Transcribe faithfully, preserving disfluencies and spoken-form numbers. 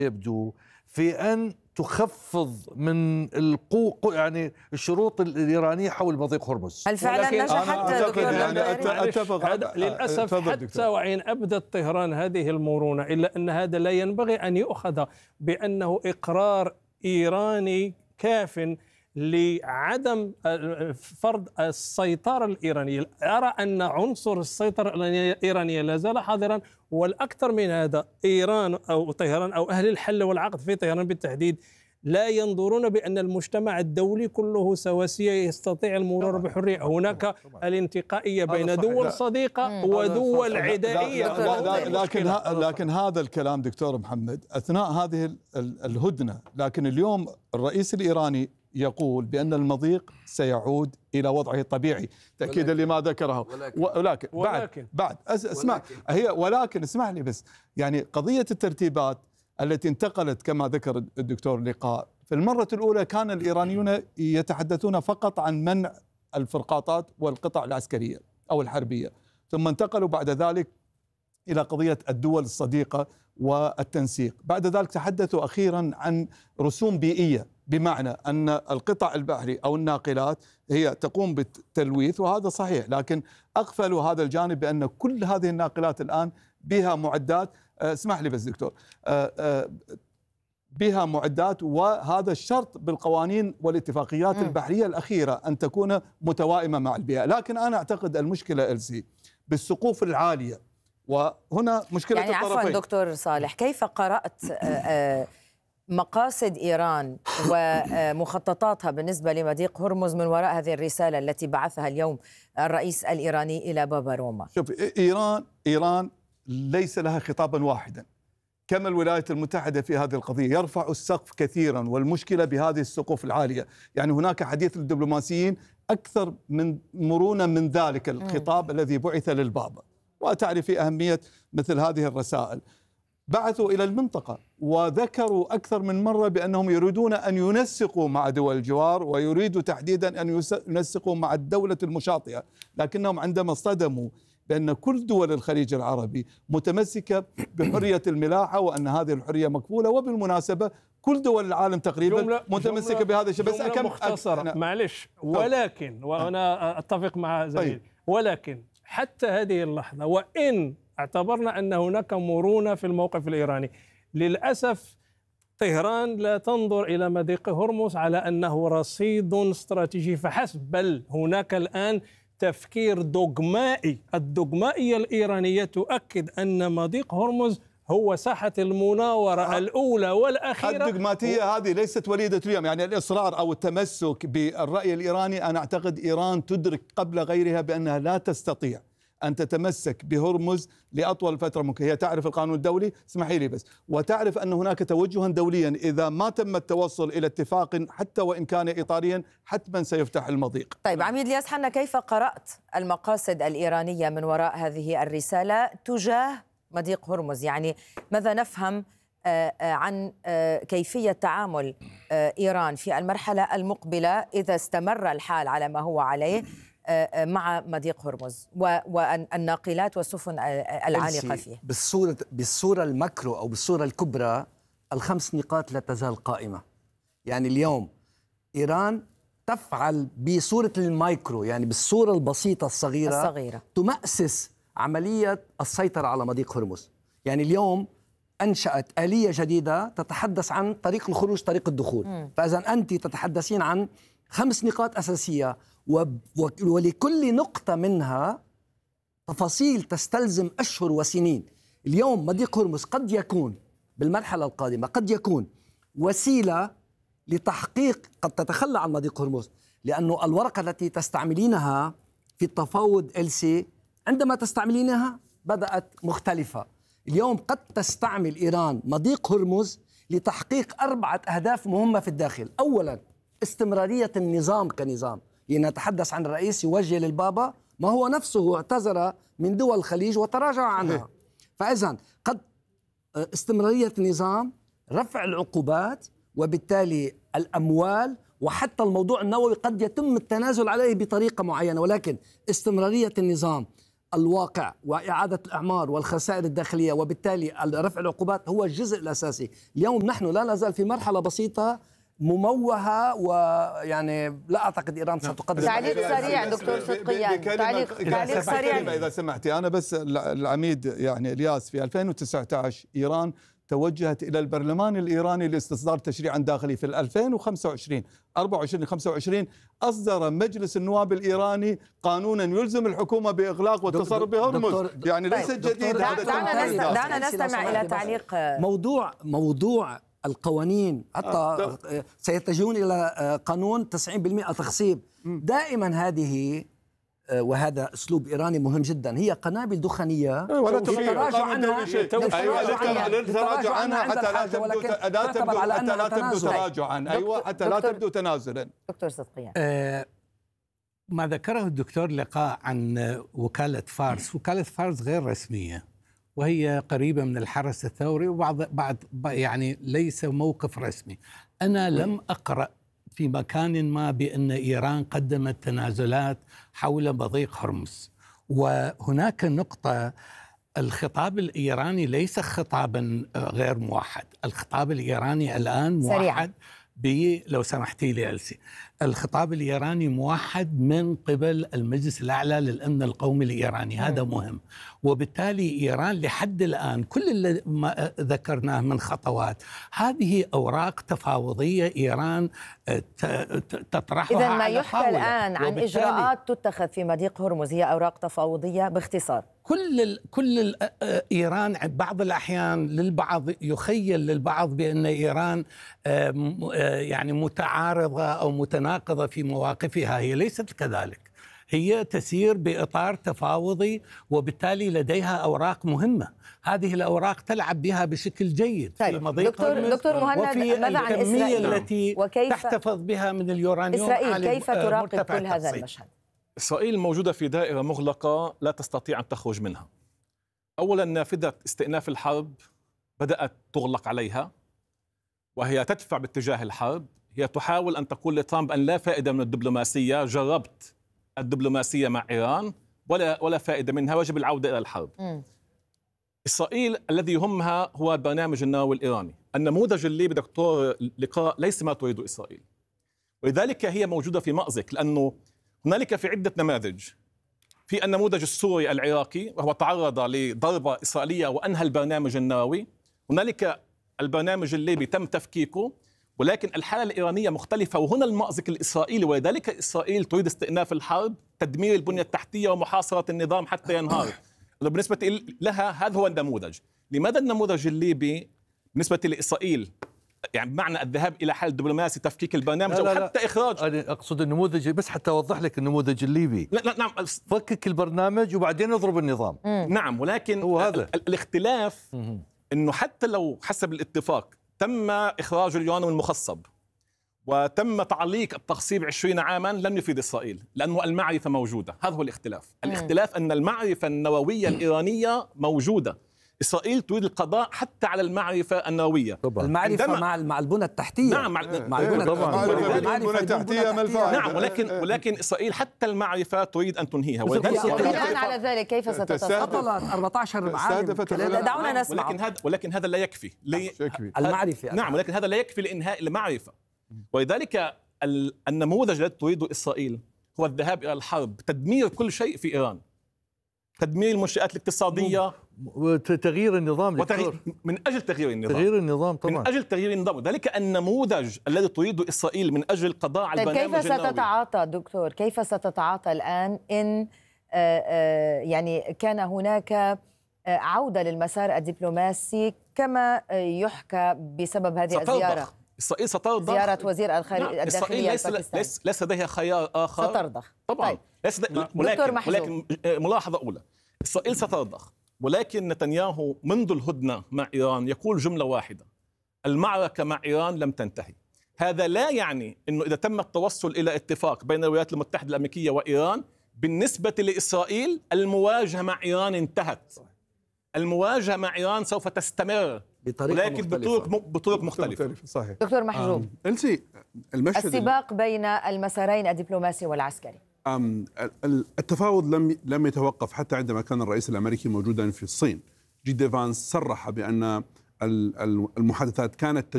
يبدو في أن تخفض من القو يعني الشروط الإيرانية حول مضيق هرمز. هل فعلا نجحت دكتور؟ يعني أتفق للأسف حتى وإن أبدت طهران هذه المرونة إلا أن هذا لا ينبغي أن يؤخذ بأنه إقرار إيراني كاف لعدم فرض السيطرة الإيرانية. أرى أن عنصر السيطرة الإيرانية لا زال حاضرا، والأكثر من هذا إيران أو طهران أو أهل الحل والعقد في طهران بالتحديد لا ينظرون بأن المجتمع الدولي كله سواسية يستطيع المرور بحرية. هناك الانتقائية بين دول صديقة ودول عدائية. لكن لكن هذا الكلام دكتور محمد أثناء هذه الهدنة، لكن اليوم الرئيس الإيراني يقول بأن المضيق سيعود إلى وضعه الطبيعي تأكيدا لما ذكره. ولكن, ولكن بعد ولكن بعد اسمع ولكن هي ولكن اسمح لي بس، يعني قضية الترتيبات التي انتقلت كما ذكر الدكتور لقاء، في المرة الأولى كان الإيرانيون يتحدثون فقط عن منع الفرقاطات والقطع العسكرية أو الحربية، ثم انتقلوا بعد ذلك إلى قضية الدول الصديقة والتنسيق. بعد ذلك تحدثوا أخيرا عن رسوم بيئية، بمعنى أن القطع البحري أو الناقلات هي تقوم بالتلويث، وهذا صحيح، لكن أغفلوا هذا الجانب بأن كل هذه الناقلات الآن بها معدات، اسمح لي بس دكتور، بها معدات، وهذا الشرط بالقوانين والاتفاقيات م. البحرية الأخيرة أن تكون متوائمة مع البيئة. لكن أنا أعتقد المشكلة إلسي بالسقوف العالية، وهنا مشكلة يعني الطرفين. عفوا دكتور صالح، كيف قرأت مقاصد إيران ومخططاتها بالنسبة لمضيق هرمز من وراء هذه الرسالة التي بعثها اليوم الرئيس الإيراني إلى بابا روما؟ شوف، إيران إيران ليس لها خطابا واحدا كما الولايات المتحدة في هذه القضية، يرفع السقف كثيرا، والمشكلة بهذه السقوف العالية. يعني هناك حديث الدبلوماسيين أكثر من مرونة من ذلك الخطاب م. الذي بعث للبابا، وتعرفي أهمية مثل هذه الرسائل. بعثوا إلى المنطقة وذكروا أكثر من مرة بأنهم يريدون أن ينسقوا مع دول الجوار، ويريدوا تحديدا أن ينسقوا مع الدولة المشاطئة، لكنهم عندما اصطدموا بأن كل دول الخليج العربي متمسكة بحرية الملاحة وأن هذه الحرية مقبولة، وبالمناسبة كل دول العالم تقريبا جملة متمسكة جملة بهذا الشيء. بس أكم مختصرة أك... معلش، ولكن وأنا أتفق مع زميلي، طيب. ولكن حتى هذه اللحظة وإن اعتبرنا أن هناك مرونة في الموقف الإيراني، للأسف طهران لا تنظر إلى مضيق هرمز على أنه رصيد استراتيجي فحسب، بل هناك الآن تفكير دوغمائي. الدوغمائية الإيرانية تؤكد أن مضيق هرمز هو ساحة المناورة الأولى والأخيرة. الدوغماتية هذه ليست وليدة اليوم، يعني الإصرار أو التمسك بالرأي الإيراني. أنا أعتقد إيران تدرك قبل غيرها بأنها لا تستطيع أن تتمسك بهرمز لأطول فترة ممكن. هي تعرف القانون الدولي، اسمحي لي بس، وتعرف أن هناك توجها دوليا إذا ما تم التوصل إلى اتفاق حتى وإن كان إطاريا حتما سيفتح المضيق. طيب عميد الياس حنا، كيف قرأت المقاصد الإيرانية من وراء هذه الرسالة تجاه مضيق هرمز؟ يعني ماذا نفهم عن كيفية تعامل إيران في المرحلة المقبلة إذا استمر الحال على ما هو عليه مع مضيق هرمز والناقلات والسفن العالقة فيه؟ بالصورة بالصورة الماكرو أو بالصورة الكبرى الخمس نقاط لا تزال قائمة. يعني اليوم إيران تفعل بصورة المايكرو، يعني بالصورة البسيطة الصغيرة, الصغيرة. تمأسس عملية السيطرة على مضيق هرمز. يعني اليوم أنشأت آلية جديدة تتحدث عن طريق الخروج طريق الدخول. فإذا أنت تتحدثين عن خمس نقاط أساسية، ولكل نقطة منها تفاصيل تستلزم أشهر وسنين. اليوم مضيق هرمز قد يكون بالمرحلة القادمة قد يكون وسيلة لتحقيق، قد تتخلى عن مضيق هرمز، لأنه الورقة التي تستعملينها في التفاوض إلسي عندما تستعملينها بدأت مختلفة. اليوم قد تستعمل إيران مضيق هرمز لتحقيق أربعة أهداف مهمة في الداخل. أولا استمرارية النظام كنظام، لنتحدث عن الرئيس يوجه للبابا ما هو نفسه اعتذر من دول الخليج وتراجع عنها. فإذا قد استمرارية النظام، رفع العقوبات، وبالتالي الأموال، وحتى الموضوع النووي قد يتم التنازل عليه بطريقة معينة، ولكن استمرارية النظام، الواقع وإعادة الأعمار والخسائر الداخلية وبالتالي رفع العقوبات هو الجزء الأساسي. اليوم نحن لا نزال في مرحلة بسيطة مموهة، ويعني لا أعتقد إيران ستقدم. تعليق سريع دكتور صدقيان، تعليق تعليق سريع إذا سمحتي. أنا بس العميد يعني الياس في ألفين وتسعة عشر إيران توجهت إلى البرلمان الإيراني لاستصدار تشريع داخلي. في ألفين وخمسة وعشرين أربعة وعشرين خمسة وعشرين أصدر مجلس النواب الإيراني قانونا يلزم الحكومة بإغلاق والتصرف بهرمز. يعني ليس جديد. دعنا نستمع إلى تعليق. موضوع موضوع القوانين حتى سيتجهون إلى قانون تسعين بالمئة تخصيب. دائما هذه، وهذا أسلوب إيراني مهم جدا، هي قنابل دخانية للتراجع عنها للتراجع عنها حتى لا تبدو لا تبدو حتى لا تبدو تراجعا. أيوة، حتى لا تبدو تنازلا. دكتور صدقيان، آه ما ذكره الدكتور لقاء عن وكالة فارس. وكالة فارس غير رسمية وهي قريبة من الحرس الثوري، وبعض بعض يعني ليس موقف رسمي. أنا لم أقرأ في مكان ما بأن إيران قدمت تنازلات حول مضيق هرمز. وهناك نقطة، الخطاب الإيراني ليس خطابا غير موحد. الخطاب الإيراني الآن موحد ب لو سمحتي لي ألسي، الخطاب الإيراني موحد من قبل المجلس الأعلى للأمن القومي الإيراني. هذا مهم. وبالتالي إيران لحد الآن كل اللي ما ذكرناه من خطوات، هذه أوراق تفاوضية إيران تطرحها. إذن ما يحكى الآن عن إجراءات تتخذ في مضيق هرمز هي أوراق تفاوضية باختصار. كل ال كل ال إيران بعض الأحيان للبعض يخيل للبعض بأن إيران يعني متعارضة أو متناقضة في مواقفها. هي ليست كذلك، هي تسير بإطار تفاوضي وبالتالي لديها أوراق مهمة. هذه الأوراق تلعب بها بشكل جيد طيب. في مضيق دكتور, دكتور مهند، ماذا عن إسرائيل التي وكيف تحتفظ بها من اليورانيوم؟ إسرائيل كيف تراقب كل هذا المشهد؟ إسرائيل موجودة في دائرة مغلقة لا تستطيع أن تخرج منها. أولا، نافذة استئناف الحرب بدأت تغلق عليها وهي تدفع باتجاه الحرب. هي تحاول أن تقول لترامب أن لا فائدة من الدبلوماسية، جربت الدبلوماسية مع إيران ولا ولا فائدة منها، وجب العودة إلى الحرب. م. إسرائيل الذي يهمها هو البرنامج النووي الإيراني. النموذج الليبي دكتور لقاء ليس ما تريده إسرائيل، ولذلك هي موجودة في مأزق، لأنه هنالك في عدة نماذج. في النموذج السوري العراقي وهو تعرض لضربة إسرائيلية وأنهى البرنامج النووي. هنالك البرنامج الليبي تم تفكيكه، ولكن الحالة الإيرانية مختلفة، وهنا المأزق الإسرائيلي. ولذلك إسرائيل تريد استئناف الحرب، تدمير البنية التحتية ومحاصرة النظام حتى ينهار. بالنسبة لها هذا هو النموذج. لماذا النموذج الليبي بالنسبة لإسرائيل يعني بمعنى الذهاب إلى حل دبلوماسي، تفكيك البرنامج أو حتى إخراج؟ أنا أقصد النموذج بس حتى أوضح لك النموذج الليبي. لا لا نعم، فكك البرنامج وبعدين اضرب النظام. مم. نعم، ولكن هو هذا الاختلاف. مم. إنه حتى لو حسب الاتفاق تم إخراج اليورانيوم المخصب وتم تعليق التخصيب عشرين عاما، لن يفيد إسرائيل لأنه المعرفة موجودة. هذا هو الاختلاف. مم. الاختلاف أن المعرفة النووية الإيرانية موجودة. إسرائيل تريد القضاء حتى على المعرفة النووية. طبعا. المعرفة مع مع البنى التحتية. نعم، مع, مع البنى التحتية ما الفائدة. نعم، ولكن ولكن إسرائيل حتى المعرفة تريد أن تنهيها. الآن على ذلك كيف ستتصرف؟ أربعة عشر عام. دعونا نسمع. ولكن هذا ولكن هذا لا يكفي. المعرفة. نعم، ولكن هذا لا يكفي لإنهاء المعرفة. ولذلك النموذج الذي تريده إسرائيل هو الذهاب إلى الحرب، تدمير كل شيء في إيران، تدمير المنشآت الاقتصادية وتغيير النظام وتغيير من أجل تغيير النظام تغيير النظام طبعا من أجل تغيير النظام. ذلك النموذج الذي تريده إسرائيل من أجل القضاء على البرنامج النووي. كيف ستتعاطى دكتور؟ كيف ستتعاطى الآن إن يعني كان هناك عودة للمسار الدبلوماسي كما يحكى بسبب هذه الزيارة؟ إسرائيل سترضخ. زيارة وزير الخارجية الداخلية ليس ليس ليس لديها خيار آخر. سترضخ طبعا. طيب. ليس ولكن ولكن ملاحظة أولى، إسرائيل سترضخ، ولكن نتنياهو منذ الهدنة مع إيران يقول جملة واحدة: المعركة مع إيران لم تنتهي. هذا لا يعني أنه إذا تم التوصل إلى اتفاق بين الولايات المتحدة الأمريكية وإيران بالنسبة لإسرائيل المواجهة مع إيران انتهت. المواجهة مع إيران سوف تستمر ولكن بطرق بطرق مختلفة. صحيح. دكتور محجوب، ألسي المشهد السباق بين المسارين الدبلوماسي والعسكري التفاوض لم لم يتوقف حتى عندما كان الرئيس الأمريكي موجودا في الصين. جي دي فانس صرح بأن المحادثات كانت